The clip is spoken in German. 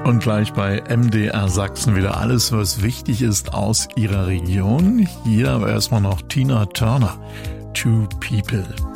Und gleich bei MDR Sachsen wieder alles, was wichtig ist aus Ihrer Region. Hier aber erstmal noch Tina Turner, Two People.